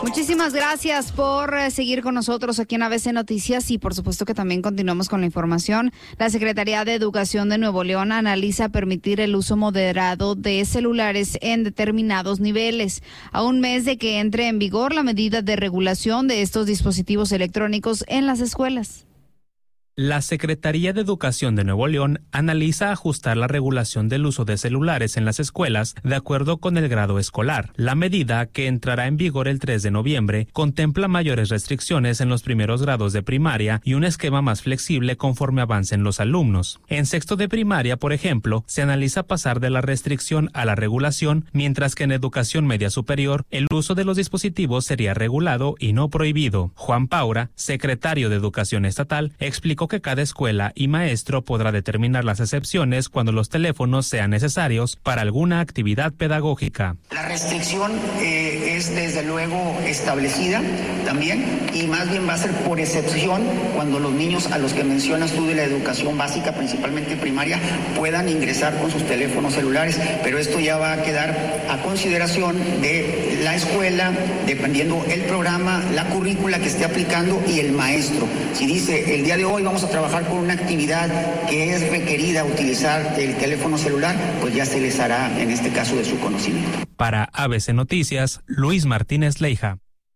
Muchísimas gracias por seguir con nosotros aquí en ABC Noticias y por supuesto que también continuamos con la información. La Secretaría de Educación de Nuevo León analiza permitir el uso moderado de celulares en determinados niveles. A un mes de que entre en vigor la medida de regulación de estos dispositivos electrónicos en las escuelas. La Secretaría de Educación de Nuevo León analiza ajustar la regulación del uso de celulares en las escuelas de acuerdo con el grado escolar. La medida, que entrará en vigor el 3 de noviembre, contempla mayores restricciones en los primeros grados de primaria y un esquema más flexible conforme avancen los alumnos. En sexto de primaria, por ejemplo, se analiza pasar de la restricción a la regulación, mientras que en educación media superior, el uso de los dispositivos sería regulado y no prohibido. Juan Paura, secretario de Educación Estatal, explicó que cada escuela y maestro podrá determinar las excepciones cuando los teléfonos sean necesarios para alguna actividad pedagógica. La restricción es desde luego establecida también y más bien va a ser por excepción cuando los niños a los que mencionas tú de la educación básica, principalmente primaria, puedan ingresar con sus teléfonos celulares, pero esto ya va a quedar a consideración de la escuela, dependiendo el programa, la currícula que esté aplicando y el maestro. Si dice el día de hoy vamos a trabajar con una actividad que es requerida utilizar el teléfono celular, pues ya se les hará en este caso de su conocimiento. Para ABC Noticias, Luis Martínez Leija.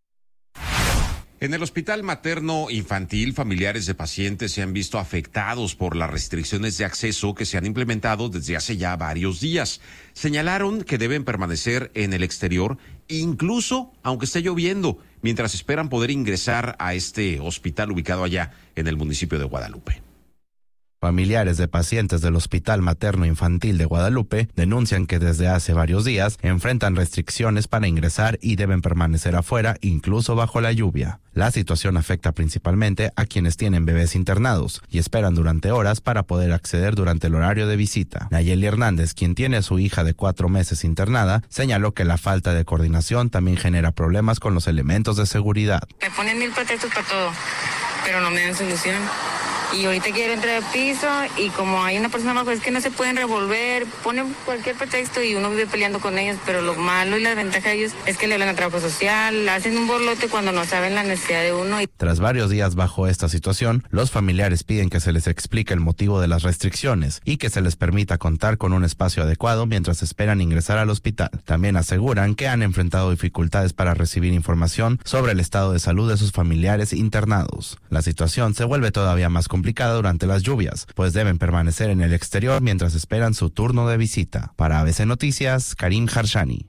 En el Hospital Materno Infantil, familiares de pacientes se han visto afectados por las restricciones de acceso que se han implementado desde hace ya varios días. Señalaron que deben permanecer en el exterior, incluso aunque esté lloviendo, mientras esperan poder ingresar a este hospital ubicado allá en el municipio de Guadalupe. Familiares de pacientes del Hospital Materno Infantil de Guadalupe denuncian que desde hace varios días enfrentan restricciones para ingresar y deben permanecer afuera, incluso bajo la lluvia. La situación afecta principalmente a quienes tienen bebés internados y esperan durante horas para poder acceder durante el horario de visita. Nayeli Hernández, quien tiene a su hija de 4 meses internada, señaló que la falta de coordinación también genera problemas con los elementos de seguridad. Me ponen 1000 pretextos para todo, pero no me dan solución. Y ahorita quiero entrar al piso y como hay una persona abajo, es que no se pueden revolver, ponen cualquier pretexto y uno vive peleando con ellos, pero lo malo y la ventaja de ellos es que le hablan a trabajo social, hacen un borlote cuando no saben la necesidad de uno. Tras varios días bajo esta situación, los familiares piden que se les explique el motivo de las restricciones y que se les permita contar con un espacio adecuado mientras esperan ingresar al hospital. También aseguran que han enfrentado dificultades para recibir información sobre el estado de salud de sus familiares internados. La situación se vuelve todavía más complicada durante las lluvias, pues deben permanecer en el exterior mientras esperan su turno de visita. Para ABC Noticias, Karim Harshani.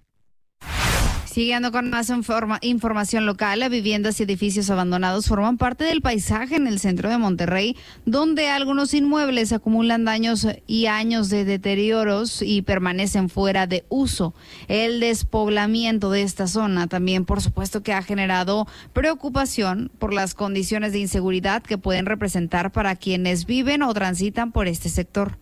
Siguiendo con más información local, viviendas y edificios abandonados forman parte del paisaje en el centro de Monterrey, donde algunos inmuebles acumulan daños y años de deterioros y permanecen fuera de uso. El despoblamiento de esta zona también, por supuesto, que ha generado preocupación por las condiciones de inseguridad que pueden representar para quienes viven o transitan por este sector.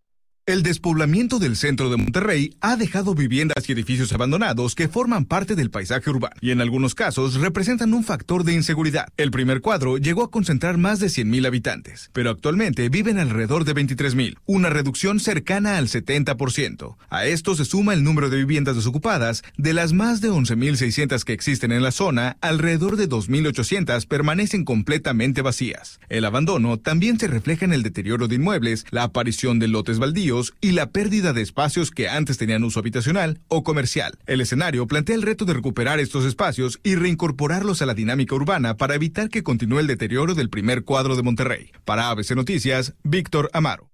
El despoblamiento del centro de Monterrey ha dejado viviendas y edificios abandonados que forman parte del paisaje urbano y en algunos casos representan un factor de inseguridad. El primer cuadro llegó a concentrar más de 100,000 habitantes, pero actualmente viven alrededor de 23,000, una reducción cercana al 70%. A esto se suma el número de viviendas desocupadas. De las más de 11,600 que existen en la zona, alrededor de 2,800 permanecen completamente vacías. El abandono también se refleja en el deterioro de inmuebles, la aparición de lotes baldíos y la pérdida de espacios que antes tenían uso habitacional o comercial. El escenario plantea el reto de recuperar estos espacios y reincorporarlos a la dinámica urbana para evitar que continúe el deterioro del primer cuadro de Monterrey. Para ABC Noticias, Víctor Amaro.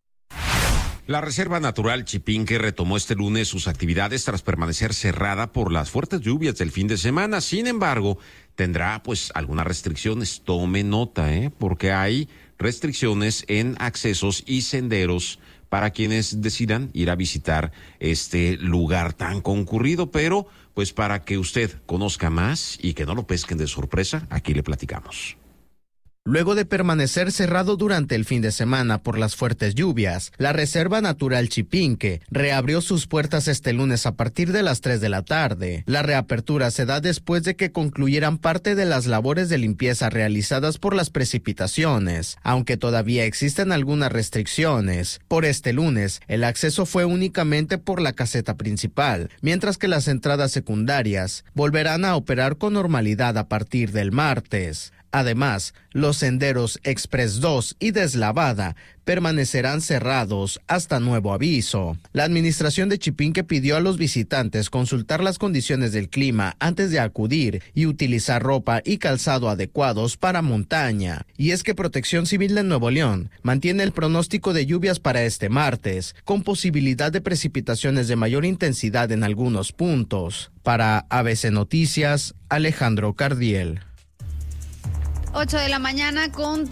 La Reserva Natural Chipinque retomó este lunes sus actividades tras permanecer cerrada por las fuertes lluvias del fin de semana. Sin embargo, tendrá algunas restricciones. Tome nota, porque hay restricciones en accesos y senderos para quienes decidan ir a visitar este lugar tan concurrido, pero pues para que usted conozca más y que no lo pesquen de sorpresa, aquí le platicamos. Luego de permanecer cerrado durante el fin de semana por las fuertes lluvias, la Reserva Natural Chipinque reabrió sus puertas este lunes a partir de las 3 de la tarde. La reapertura se da después de que concluyeran parte de las labores de limpieza realizadas por las precipitaciones, aunque todavía existen algunas restricciones. Por este lunes, el acceso fue únicamente por la caseta principal, mientras que las entradas secundarias volverán a operar con normalidad a partir del martes. Además, los senderos Express 2 y Deslavada permanecerán cerrados hasta nuevo aviso. La administración de Chipinque pidió a los visitantes consultar las condiciones del clima antes de acudir y utilizar ropa y calzado adecuados para montaña. Y es que Protección Civil de Nuevo León mantiene el pronóstico de lluvias para este martes, con posibilidad de precipitaciones de mayor intensidad en algunos puntos. Para ABC Noticias, Alejandro Cardiel. 8 de la mañana con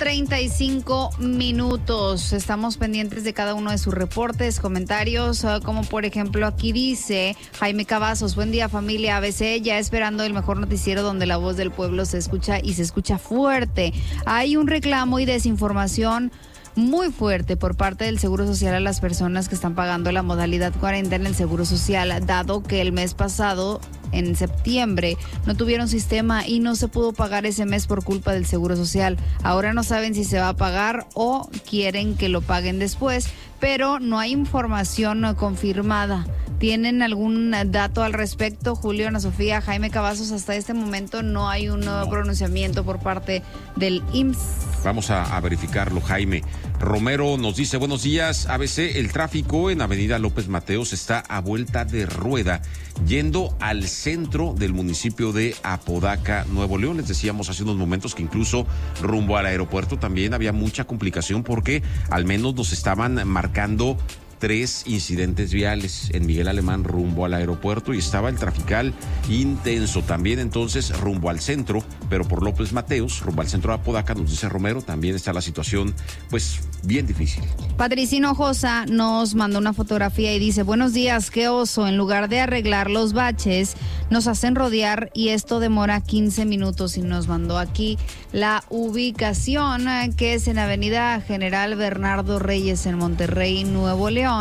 35 minutos. Estamos pendientes de cada uno de sus reportes, comentarios, como por ejemplo aquí dice Jaime Cavazos: buen día familia ABC, ya esperando el mejor noticiero donde la voz del pueblo se escucha y se escucha fuerte. Hay un reclamo y desinformación muy fuerte por parte del Seguro Social a las personas que están pagando la modalidad 40 en el Seguro Social, dado que el mes pasado, en septiembre, no tuvieron sistema y no se pudo pagar ese mes por culpa del Seguro Social. Ahora no saben si se va a pagar o quieren que lo paguen después, pero no hay información confirmada. ¿Tienen algún dato al respecto, Julio, Ana Sofía, Jaime Cavazos? Hasta este momento no hay un pronunciamiento por parte del IMSS. Vamos a verificarlo, Jaime. Romero nos dice: buenos días, ABC, el tráfico en Avenida López Mateos está a vuelta de rueda, yendo al centro del municipio de Apodaca, Nuevo León. Les decíamos hace unos momentos que incluso rumbo al aeropuerto también había mucha complicación, porque al menos nos estaban marcando 3 incidentes viales en Miguel Alemán rumbo al aeropuerto, y estaba el trafical intenso también entonces rumbo al centro, pero por López Mateos, rumbo al centro de Apodaca, nos dice Romero, también está la situación pues bien difícil. Patricino Josa nos mandó una fotografía y dice: buenos días, qué oso, en lugar de arreglar los baches, nos hacen rodear y esto demora 15 minutos, y nos mandó aquí la ubicación, que es en Avenida General Bernardo Reyes en Monterrey, Nuevo León.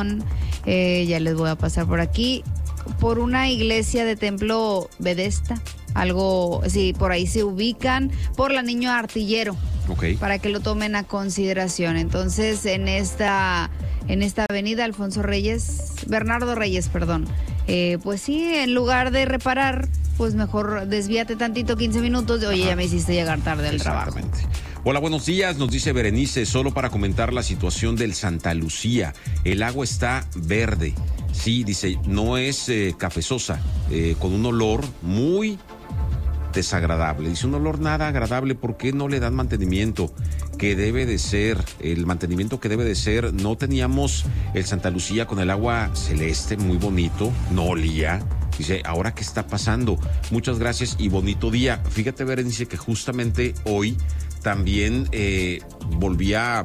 Ya les voy a pasar por aquí, por una iglesia de templo Vedesta, algo, sí, por ahí se ubican, por la Niño Artillero, okay, para que lo tomen a consideración. Entonces, en esta avenida Bernardo Reyes, pues sí, en lugar de reparar, pues mejor desvíate tantito, 15 minutos, oye, ya me hiciste llegar tarde al trabajo. Hola, buenos días, nos dice Berenice, solo para comentar la situación del Santa Lucía. El agua está verde, sí, dice, no es cafezosa, con un olor muy desagradable. Dice, un olor nada agradable. ¿Por qué no le dan mantenimiento que debe de ser? El mantenimiento que debe de ser. No teníamos el Santa Lucía con el agua celeste, muy bonito, no olía. Dice, ¿ahora qué está pasando? Muchas gracias y bonito día. Fíjate, Berenice, que justamente hoy también volví a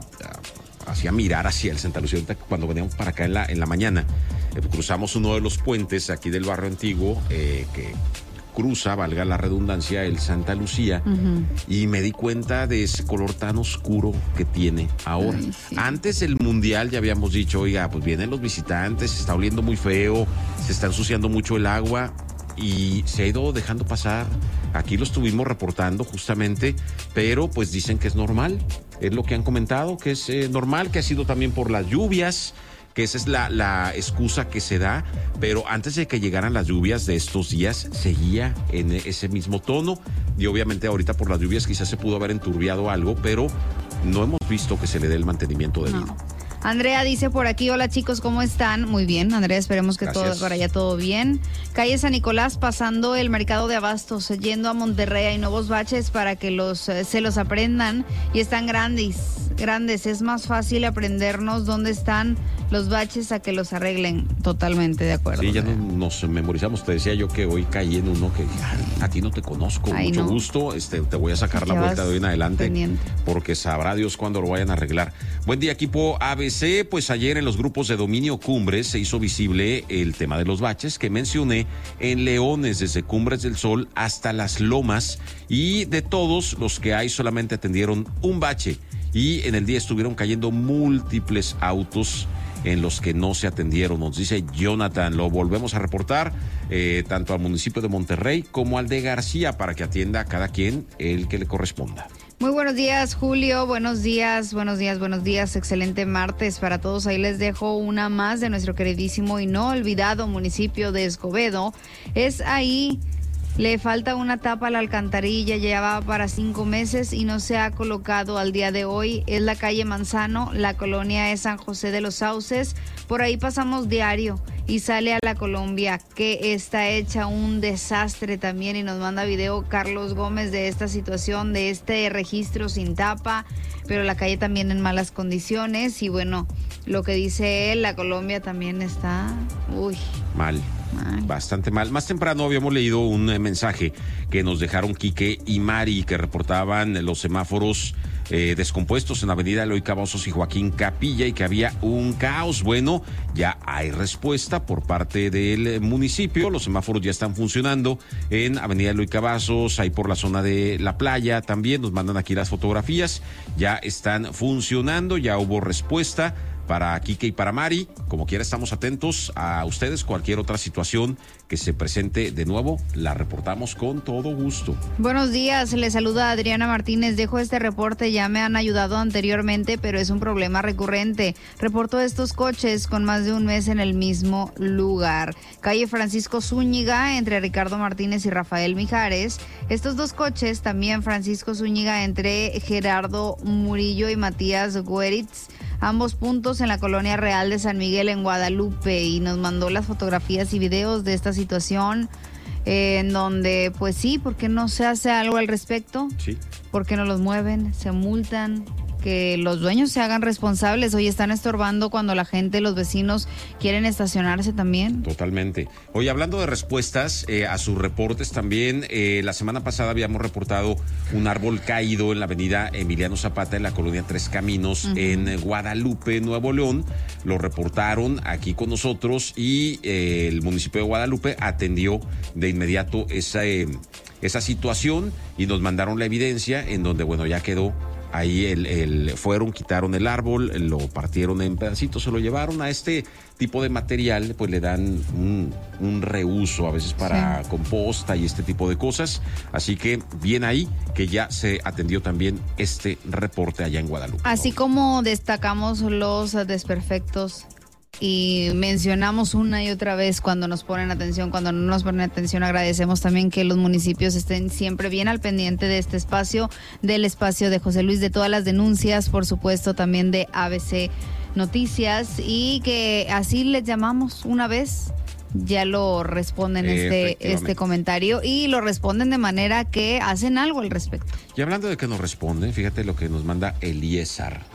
mirar hacia el Santa Lucía cuando veníamos para acá en la mañana. Cruzamos uno de los puentes aquí del barrio antiguo que cruza, valga la redundancia, el Santa Lucía, y me di cuenta de ese color tan oscuro que tiene ahora. Ay, sí. Antes del Mundial ya habíamos dicho, oiga, pues vienen los visitantes, se está oliendo muy feo, se está ensuciando mucho el agua, y se ha ido dejando pasar. Aquí lo estuvimos reportando justamente, pero pues dicen que es normal, es lo que han comentado, que es normal, que ha sido también por las lluvias, que esa es la excusa que se da, pero antes de que llegaran las lluvias de estos días, seguía en ese mismo tono, y obviamente ahorita por las lluvias quizás se pudo haber enturbiado algo, pero no hemos visto que se le dé el mantenimiento debido. No. Andrea dice por aquí: hola chicos, ¿cómo están? Muy bien, Andrea, esperemos que todo por allá todo bien. Calle San Nicolás, pasando el mercado de abastos, yendo a Monterrey, hay nuevos baches para que se los aprendan y están grandes. grandes es más fácil aprendernos dónde están los baches a que los arreglen. Totalmente de acuerdo. Sí, ya nos memorizamos. Te decía yo que hoy caí en uno que a ti no te conozco. Mucho gusto. Te voy a sacar la vuelta de hoy en adelante. Pendiente. Porque sabrá Dios cuándo lo vayan a arreglar. Buen día, equipo ABC. Pues ayer en los grupos de Dominio Cumbres se hizo visible el tema de los baches que mencioné en Leones, desde Cumbres del Sol hasta Las Lomas. Y de todos los que hay, solamente atendieron un bache. Y en el día estuvieron cayendo múltiples autos en los que no se atendieron. Nos dice Jonathan, lo volvemos a reportar tanto al municipio de Monterrey como al de García para que atienda a cada quien el que le corresponda. Muy buenos días, Julio. Buenos días. Excelente martes para todos. Ahí les dejo una más de nuestro queridísimo y no olvidado municipio de Escobedo. Es ahí. Le falta una tapa a la alcantarilla, ya va para 5 meses y no se ha colocado al día de hoy. Es la calle Manzano, la colonia es San José de los Sauces. Por ahí pasamos diario y sale a la Colombia, que está hecha un desastre también, y nos manda video Carlos Gómez de esta situación, de este registro sin tapa, pero la calle también en malas condiciones. Y bueno, lo que dice él, la Colombia también está, mal. Bastante mal. Más temprano habíamos leído un mensaje que nos dejaron Quique y Mari, que reportaban los semáforos descompuestos en Avenida Eloy Cavazos y Joaquín Capilla y que había un caos. Bueno, ya hay respuesta por parte del municipio. Los semáforos ya están funcionando en Avenida Eloy Cavazos, ahí por la zona de la playa también. Nos mandan aquí las fotografías. Ya están funcionando, ya hubo respuesta para Quique y para Mari. Como quiera, estamos atentos a ustedes. Cualquier otra situación que se presente de nuevo, la reportamos con todo gusto. Buenos días, les saluda Adriana Martínez. Dejo este reporte, ya me han ayudado anteriormente, pero es un problema recurrente. Reporto estos coches con más de un mes en el mismo lugar. Calle Francisco Zúñiga, entre Ricardo Martínez y Rafael Mijares. Estos dos coches, también Francisco Zúñiga, entre Gerardo Murillo y Matías Gueritz. Ambos puntos en la Colonia Real de San Miguel en Guadalupe, y nos mandó las fotografías y videos de esta situación en donde, pues sí, ¿por qué no se hace algo al respecto? Sí. ¿Por qué no los mueven? ¿Se multan? Que los dueños se hagan responsables. Hoy están estorbando cuando la gente, los vecinos quieren estacionarse también. Totalmente. Hoy, hablando de respuestas a sus reportes también, la semana pasada habíamos reportado un árbol caído en la avenida Emiliano Zapata en la colonia Tres Caminos, en Guadalupe, Nuevo León. Lo reportaron aquí con nosotros y el municipio de Guadalupe atendió de inmediato esa situación y nos mandaron la evidencia en donde, bueno, ya quedó. Ahí quitaron el árbol, lo partieron en pedacitos, se lo llevaron a este tipo de material, pues le dan un reuso a veces para composta y este tipo de cosas. Así que bien ahí que ya se atendió también este reporte allá en Guadalupe. Así como destacamos los desperfectos y mencionamos una y otra vez cuando nos ponen atención, cuando no nos ponen atención, agradecemos también que los municipios estén siempre bien al pendiente de este espacio, del espacio de José Luis, de todas las denuncias, por supuesto también de ABC Noticias, y que así les llamamos una vez. Ya lo responden este comentario, y lo responden de manera que hacen algo al respecto. Y hablando de que nos responden, fíjate lo que nos manda Eliezer.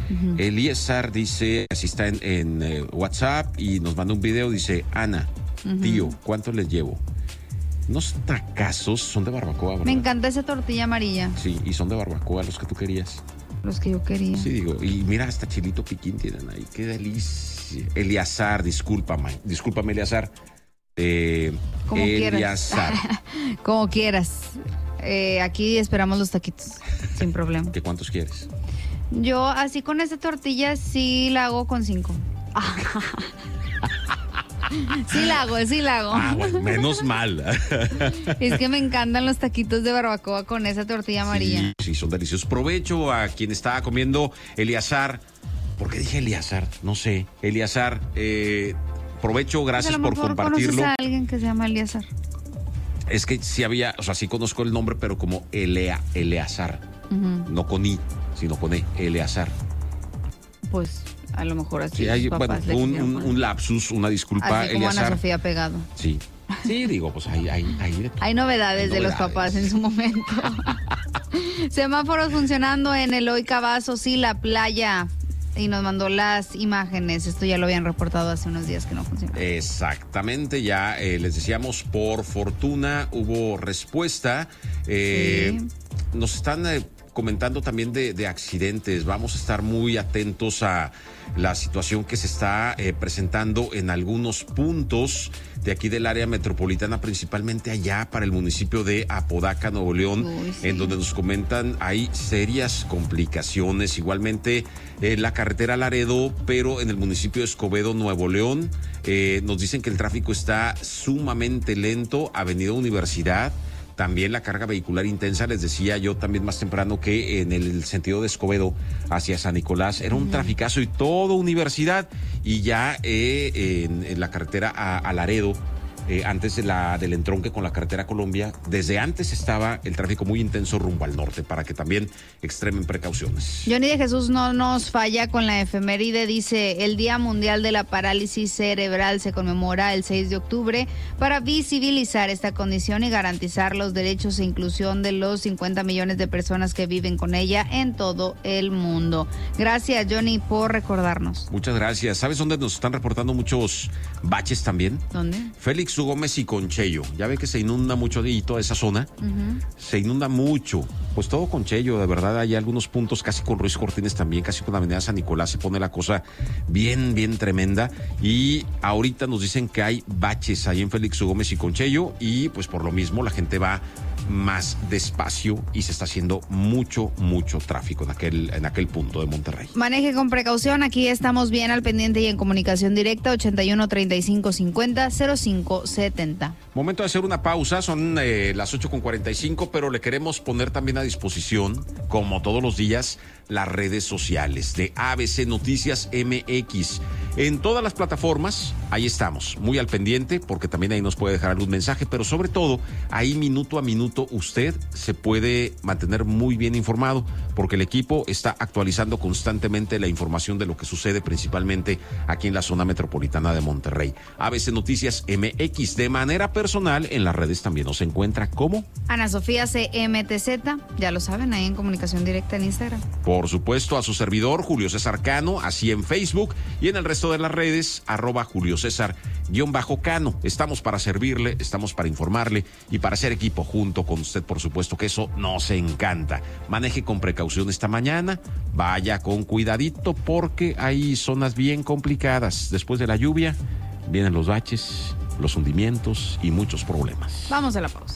Eliezer dice, así está en WhatsApp, y nos manda un video, dice: Ana, tío, ¿cuánto les llevo? Unos tacazos, son de barbacoa, ¿verdad? Me encanta esa tortilla amarilla. Sí, y son de barbacoa los que tú querías. Los que yo quería. Sí, digo, y mira, hasta chilito piquín tienen ahí, qué delicia. Eliezer, discúlpame Eliezer. Como Eliezer. Como quieras. Aquí esperamos los taquitos, sin problema. ¿Qué cuántos quieres? Yo, así con esta tortilla, sí la hago con 5. Sí la hago. Ah, bueno, menos mal. Es que me encantan los taquitos de barbacoa con esa tortilla amarilla. Sí, son deliciosos. Provecho a quien estaba comiendo. Eliezer. ¿Por qué dije Eliezer? No sé. Eliezer, provecho, gracias por compartirlo. ¿Conoces a alguien que se llama Eliezer? Es que sí había, o sea, sí conozco el nombre, pero como Eleazar. No con I, sino con E, Eleazar. Pues a lo mejor así. Sí, hay, bueno, un lapsus, una disculpa, así como Eleazar. Ana Sofía Pegado. Sí. Sí, digo, pues hay hay novedades de los papás en su momento. Semáforos funcionando en Eloy Cavazos y la playa. Y nos mandó las imágenes. Esto ya lo habían reportado hace unos días que no funcionaba. Exactamente, ya les decíamos, por fortuna hubo respuesta. Sí. Nos están comentando también de accidentes. Vamos a estar muy atentos a la situación que se está presentando en algunos puntos de aquí del área metropolitana, principalmente allá para el municipio de Apodaca, Nuevo León, sí, en donde nos comentan hay serias complicaciones. Igualmente la carretera Laredo, pero en el municipio de Escobedo, Nuevo León, nos dicen que el tráfico está sumamente lento. Avenida Universidad, también la carga vehicular intensa. Les decía yo también más temprano que en el sentido de Escobedo hacia San Nicolás era un traficazo, y todo Universidad, y ya en la carretera a Laredo, antes del entronque con la carretera Colombia, desde antes estaba el tráfico muy intenso rumbo al norte, para que también extremen precauciones. Johnny de Jesús no nos falla con la efeméride, dice: el Día Mundial de la Parálisis Cerebral se conmemora el 6 de octubre para visibilizar esta condición y garantizar los derechos e inclusión de los 50 millones de personas que viven con ella en todo el mundo. Gracias, Johnny, por recordarnos. Muchas gracias. ¿Sabes dónde nos están reportando muchos baches también? ¿Dónde? Félix Gómez y Conchello. Ya ve que se inunda mucho y toda esa zona. Se inunda mucho. Pues todo Conchello, de verdad, hay algunos puntos casi con Ruiz Cortines también, casi con la avenida San Nicolás, se pone la cosa bien, bien tremenda. Y ahorita nos dicen que hay baches ahí en Félix Gómez y Conchello, y pues por lo mismo la gente va más despacio y se está haciendo mucho tráfico en aquel punto de Monterrey. Maneje con precaución, aquí estamos bien al pendiente y en comunicación directa, 81 35 50 05 70. Momento de hacer una pausa, son las 8:45, pero le queremos poner también a disposición, como todos los días, las redes sociales de ABC Noticias MX. En todas las plataformas, ahí estamos, muy al pendiente, porque también ahí nos puede dejar algún mensaje, pero sobre todo, ahí minuto a minuto usted se puede mantener muy bien informado, porque el equipo está actualizando constantemente la información de lo que sucede principalmente aquí en la zona metropolitana de Monterrey. ABC Noticias MX, de manera personal, en las redes también nos encuentra como Ana Sofía CMTZ, ya lo saben, ahí en comunicación directa en Instagram. Por supuesto, a su servidor, Julio César Cano, así en Facebook, y en el resto de las redes, @JulioCésar_Cano. Estamos para servirle, estamos para informarle y para hacer equipo junto con usted, por supuesto, que eso nos encanta. Maneje con precaución esta mañana, vaya con cuidadito, porque hay zonas bien complicadas. Después de la lluvia, vienen los baches, los hundimientos y muchos problemas. Vamos a la pausa.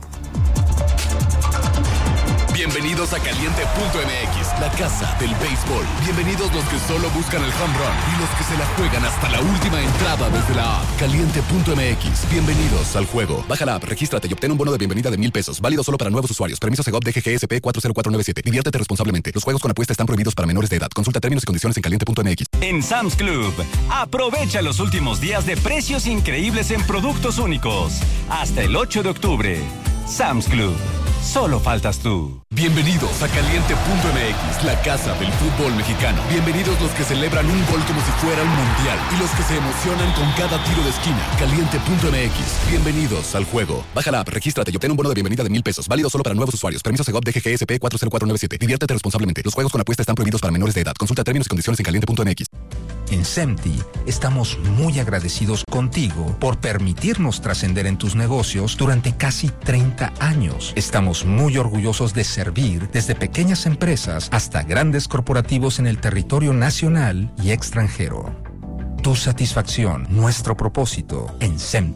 Bienvenidos a Caliente.mx, la casa del béisbol. Bienvenidos los que solo buscan el home run y los que se la juegan hasta la última entrada desde la app. Caliente.mx, bienvenidos al juego. Baja la app, regístrate y obtén un bono de bienvenida de $1,000. Válido solo para nuevos usuarios. Permiso Segov DGGSP 40497. Diviértete responsablemente. Los juegos con apuesta están prohibidos para menores de edad. Consulta términos y condiciones en Caliente.mx. En Sam's Club, aprovecha los últimos días de precios increíbles en productos únicos. Hasta el 8 de octubre. Sam's Club. Solo faltas tú. Bienvenidos a Caliente.mx, la casa del fútbol mexicano. Bienvenidos los que celebran un gol como si fuera un mundial y los que se emocionan con cada tiro de esquina. Caliente.mx, bienvenidos al juego. Baja la app, regístrate y obtén un bono de bienvenida de $1,000. Válido solo para nuevos usuarios. Permiso Segov DGGSP 40497. Diviértete responsablemente. Los juegos con apuesta están prohibidos para menores de edad. Consulta términos y condiciones en Caliente.mx. En SEMTI estamos muy agradecidos contigo por permitirnos trascender en tus negocios durante casi 30 años. Estamos muy orgullosos de servir desde pequeñas empresas hasta grandes corporativos en el territorio nacional y extranjero. Tu satisfacción, nuestro propósito en SEMTI.